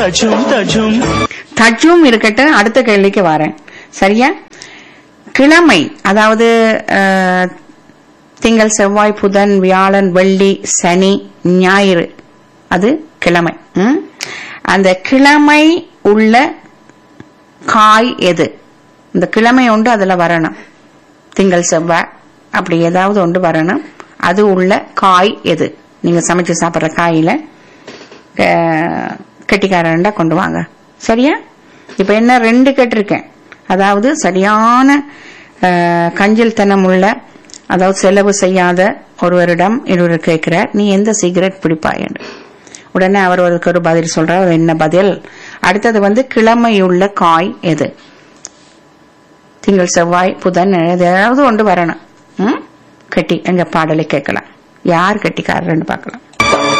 தஜும் இருக்கட்டும். அடுத்த கேள்விக்கு வரேன். சரியா? கிழமை, அதாவது திங்கள், செவ்வாய், புதன், வியாழன், வெள்ளி, சனி, ஞாயிறு, அது கிழமை. அந்த கிழமை உள்ள காய் எது? இந்த கிழமை ஒன்று அதுல வரணும். திங்கள், செவ்வாய் அப்படி ஏதாவது ஒன்று வரணும். அது உள்ள காய் எது? நீங்க சமைச்சு சாப்பிடுற காயில கெட்டிக்காரண்டா கொண்டு வாங்க. சரியா? இப்ப என்ன 2 கேட்டிருக்கேன். அதாவது சரியான கஞ்சில் தனம் உள்ள, அதாவது செலவு செய்யாத ஒருவரிடம் இன்னொரு கேட்கிறார், நீ எந்த சிகரெட் பிடிப்பாய் என்று. உடனே அவர் ஒரு பதில் சொல்றார். என்ன பதில்? அடுத்தது கிழமையுள்ள காய் எது? திங்கள், செவ்வாய், புதன், ஏதாவது ஒன்று வரணும். கட்டி எங்க பாடலை கேட்கலாம். யார் கட்டிக்காரன்னு பார்க்கலாம்.